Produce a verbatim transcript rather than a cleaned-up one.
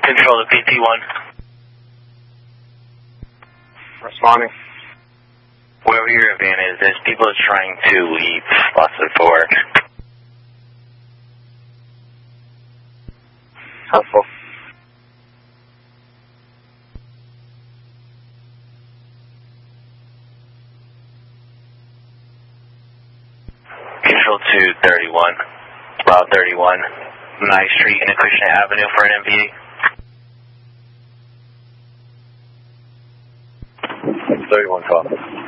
Control to P T one. Responding. Wherever your van is, there's people trying to leave Boston for work. Helpful. Control to thirty-one. Route thirty-one. Nye Street and Acushnet Avenue for an M V A. thirty-one call.